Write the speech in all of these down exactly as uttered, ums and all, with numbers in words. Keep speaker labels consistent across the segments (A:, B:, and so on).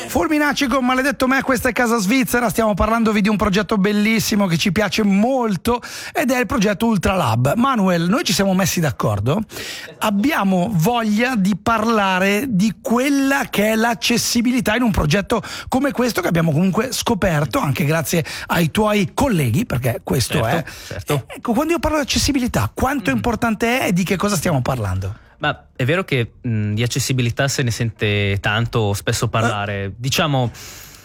A: Fulminacci con Maledetto me, questa è Casa Svizzera, stiamo parlandovi di un progetto bellissimo che ci piace molto ed è il progetto Ultralab. Manuel, noi ci siamo messi d'accordo, abbiamo voglia di parlare di quella che è l'accessibilità in un progetto come questo che abbiamo comunque scoperto anche grazie ai tuoi colleghi, perché questo
B: certo,
A: è
B: certo.
A: Ecco, quando io parlo di accessibilità, quanto mm. importante è e di che cosa stiamo parlando?
B: Ma è vero che mh, di accessibilità se ne sente tanto spesso parlare. Eh. Diciamo,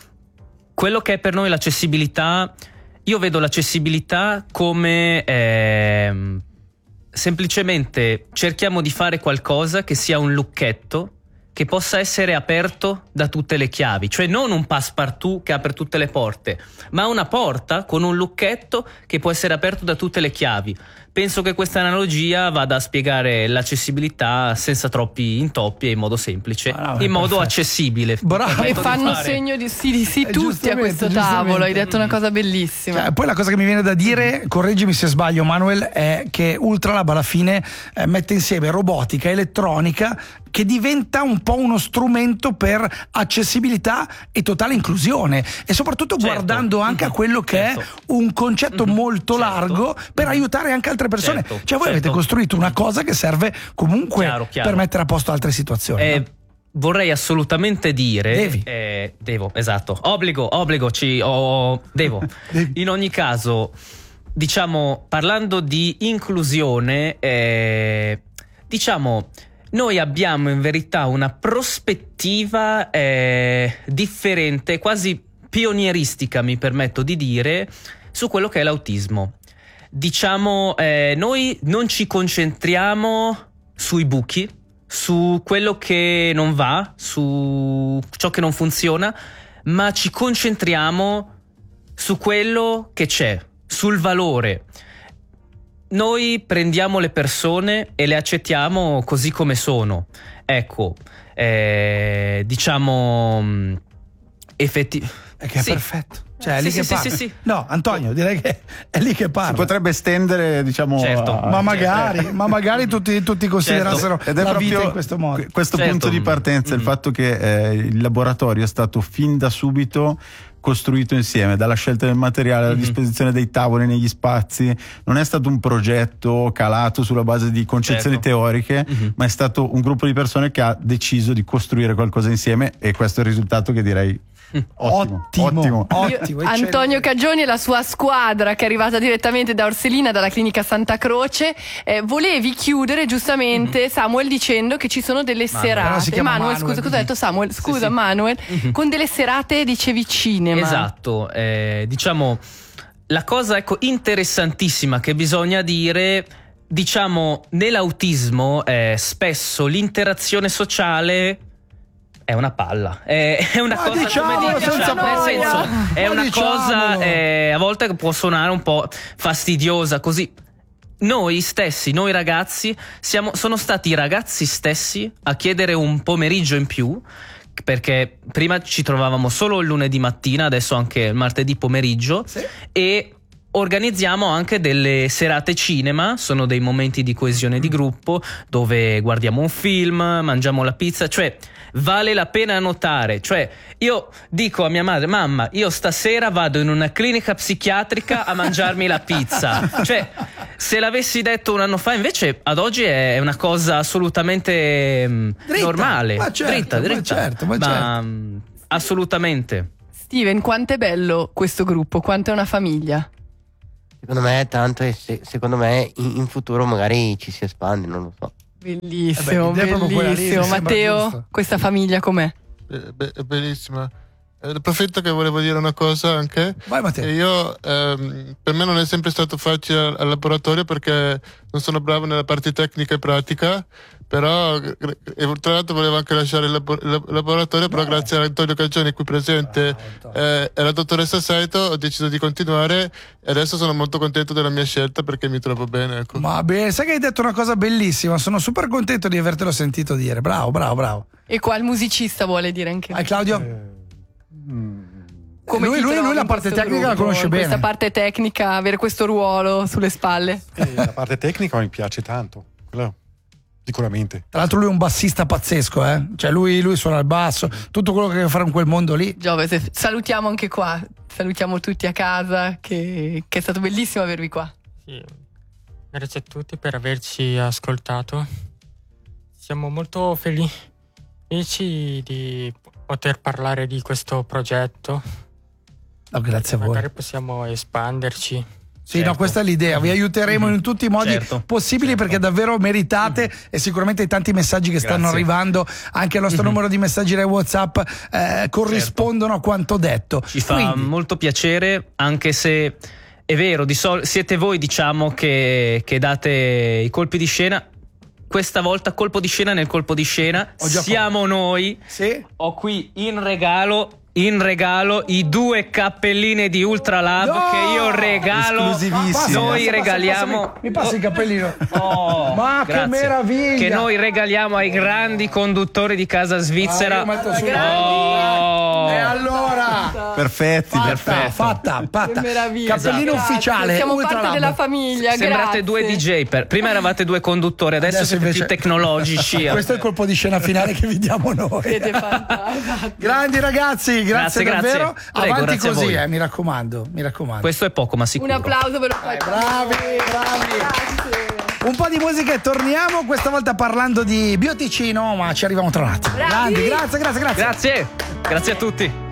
B: quello che è per noi l'accessibilità, io vedo l'accessibilità come eh, semplicemente cerchiamo di fare qualcosa che sia un lucchetto che possa essere aperto da tutte le chiavi, cioè non un passepartout che apre tutte le porte, ma una porta con un lucchetto che può essere aperto da tutte le chiavi. Penso che questa analogia vada a spiegare l'accessibilità senza troppi intoppi e in modo semplice, ah, no, in modo perfetto. accessibile.
C: Bravo. E fanno
B: fare.
C: segno di sì, di sì eh, tutti a questo tavolo, hai detto una cosa bellissima.
A: Cioè, poi la cosa che mi viene da dire, correggimi se sbaglio Manuel, è che Ultralab alla fine eh, mette insieme robotica, elettronica, che diventa un po' uno strumento per accessibilità e totale inclusione e soprattutto certo. guardando anche a quello che certo. è un concetto mm-hmm. molto certo. largo per mm-hmm. aiutare anche altre persone. Certo. Cioè voi certo. avete costruito una cosa che serve comunque chiaro, chiaro. per mettere a posto altre situazioni.
B: Eh,
A: no?
B: Vorrei assolutamente dire
A: Devi.
B: Eh, devo, esatto. Obbligo, obbligo, ci, oh, devo. In ogni caso, diciamo, parlando di inclusione, eh, diciamo... noi abbiamo in verità una prospettiva eh, differente, quasi pionieristica, mi permetto di dire, su quello che è l'autismo. Diciamo, eh, noi non ci concentriamo sui buchi, su quello che non va, su ciò che non funziona, ma ci concentriamo su quello che c'è, sul valore. Noi prendiamo le persone e le accettiamo così come sono. Ecco, eh, diciamo effettivamente.
A: È che è
B: sì.
A: perfetto. Cioè è lì
B: sì,
A: che
B: sì,
A: parla.
B: sì, sì.
A: No, Antonio, direi che è lì che parla.
D: Si potrebbe estendere, diciamo,
B: certo.
D: a...
A: ma magari, certo. ma magari tutti, tutti considerassero
D: certo. Ed è
A: la
D: proprio
A: vita in questo modo.
D: Questo
B: certo.
D: punto di partenza, mm-hmm. il fatto che eh, il laboratorio è stato fin da subito costruito insieme, dalla scelta del materiale alla mm-hmm. disposizione dei tavoli negli spazi. Non è stato un progetto calato sulla base di concezioni
B: certo.
D: teoriche,
B: mm-hmm.
D: ma è stato un gruppo di persone che ha deciso di costruire qualcosa insieme e questo è il risultato che direi ottimo,
A: ottimo,
D: ottimo.
A: ottimo.
C: Antonio Caggioni e la sua squadra che è arrivata direttamente da Orselina, dalla clinica Santa Croce. Eh, volevi chiudere giustamente mm-hmm. Samuel dicendo che ci sono delle
A: Manuel.
C: serate Manuel,
A: Manuel,
C: scusa, cosa ho detto Samuel? Scusa,
B: sì, sì.
C: Manuel,
B: mm-hmm.
C: con delle serate dicevi cinema.
B: Esatto, eh, diciamo la cosa ecco interessantissima che bisogna dire, diciamo nell'autismo eh, spesso l'interazione sociale è una palla, è, è una
A: ma
B: cosa
A: diciamolo,
B: come dire,
A: senza
B: diciamo, nel senso, è
A: ma
B: una
A: diciamolo.
B: cosa eh, a volte può suonare un po' fastidiosa così. Noi stessi, noi ragazzi, siamo, sono stati i ragazzi stessi a chiedere un pomeriggio in più, perché prima ci trovavamo solo il lunedì mattina, adesso anche il martedì pomeriggio, sì. e organizziamo anche delle serate cinema, sono dei momenti di coesione di gruppo dove guardiamo un film, mangiamo la pizza, cioè vale la pena notare, cioè io dico a mia madre: mamma, io stasera vado in una clinica psichiatrica a mangiarmi la pizza, cioè se l'avessi detto un anno fa invece ad oggi è una cosa assolutamente dritta, normale,
A: ma certo,
B: dritta, dritta,
A: ma certo, ma
B: ma
A: certo.
B: assolutamente.
C: Steven, quanto è bello questo gruppo, quanto è una famiglia?
E: Secondo me è tanto e se, secondo me in, in futuro magari ci si espande, non lo so.
C: Bellissimo,
A: eh beh,
C: bellissimo.
A: lì,
C: Matteo, questa famiglia com'è?
F: Be- be- è bellissima. Eh, approfitto che volevo dire una cosa anche.
A: Vai Matteo.
F: Io, ehm, per me non è sempre stato facile al, al laboratorio perché non sono bravo nella parte tecnica e pratica, però e tra l'altro volevo anche lasciare il, labo- il laboratorio, però grazie a Antonio Caggioni qui presente eh, e alla dottoressa Saito ho deciso di continuare e adesso sono molto contento della mia scelta perché mi trovo bene, ecco.
A: Ma bene, sai che hai detto una cosa bellissima, sono super contento di avertelo sentito dire, bravo bravo bravo.
C: E qua il musicista vuole dire anche
A: Hai Claudio?
C: Eh.
A: Come lui, lui, lui la parte tecnica gruppo, la conosce bene.
C: Questa parte tecnica, avere questo ruolo sulle spalle.
G: Eh, la parte tecnica mi piace tanto. Quello sicuramente.
A: Tra l'altro lui è un bassista pazzesco, eh? Cioè lui, lui suona il basso, tutto quello che deve fare in quel mondo lì.
C: Giove, salutiamo anche qua, salutiamo tutti a casa, che, che è stato bellissimo avervi qua.
H: Sì. Grazie a tutti per averci ascoltato. Siamo molto felici di poter parlare di questo progetto.
A: No, grazie a voi.
H: Magari possiamo espanderci.
A: Sì, certo. No, questa è l'idea, vi aiuteremo in tutti i modi certo. possibili certo. perché davvero meritate mm. e sicuramente i tanti messaggi che Grazie. stanno arrivando, anche il nostro mm-hmm. numero di messaggi dai WhatsApp eh, corrispondono certo. a quanto detto.
B: Ci fa Quindi. molto piacere, anche se è vero, di sol- siete voi diciamo che, che date i colpi di scena. Questa volta colpo di scena nel colpo di scena siamo fatto. noi.
A: Sì.
B: Ho qui in regalo In regalo i due cappelline di Ultralab no! che io regalo.
D: Esclusivissimo.
B: Noi
A: passa,
B: regaliamo.
A: Passa, passa, mi, mi passa il cappellino.
B: Oh,
A: ma
B: grazie.
A: che meraviglia!
B: Che noi regaliamo ai grandi conduttori di casa svizzera.
A: Ah,
B: oh.
A: E allora,
D: perfetti,
A: fatta,
B: perfetto.
A: fatta, fatta.
C: Che meraviglia.
A: Cappellino
C: Grazie.
A: ufficiale.
C: Siamo
A: Ultralab.
C: parte della famiglia.
B: Sembrate
C: grazie.
B: due D J. Per... Prima eravate due conduttori, adesso, adesso siete invece... più tecnologici.
A: Questo è il colpo di scena finale che vi diamo noi.
C: Siete fantastici.
A: Grandi ragazzi, grazie,
B: grazie
A: davvero.
B: Grazie.
A: Avanti
B: Prego, grazie
A: così, eh, mi raccomando, mi raccomando.
B: Questo è poco, ma sicuro.
C: Un applauso per
A: eh, bravi, bravi. Grazie. Un po' di musica e torniamo, questa volta parlando di bioticino, ma ci arriviamo tra un attimo.
C: Bravi.
A: Grandi, grazie, grazie, grazie.
B: Grazie, grazie a tutti.